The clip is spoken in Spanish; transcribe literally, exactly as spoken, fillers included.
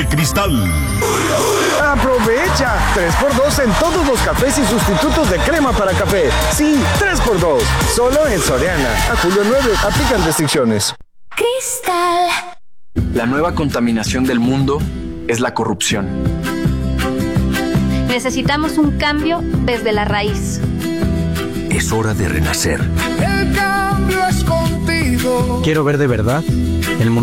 Cristal. ¡Aprovecha! tres por dos en todos los cafés y sustitutos de crema para café. Sí, tres por dos. Solo en Soriana. A julio nueve. Aplican restricciones. Cristal. La nueva contaminación del mundo es la corrupción. Necesitamos un cambio desde la raíz. Es hora de renacer. El cambio es contigo. Quiero ver de verdad el mundo.